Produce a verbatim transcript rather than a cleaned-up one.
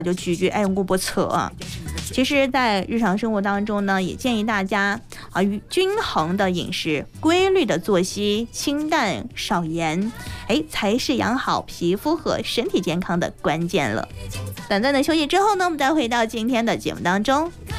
就拒绝哎我不测啊。其实在日常生活当中呢，也建议大家啊均衡的饮食，规律的作息，清淡少盐，哎才是养好皮肤和身体健康的关键了。短暂的休息之后呢，我们再回到今天的节目当中。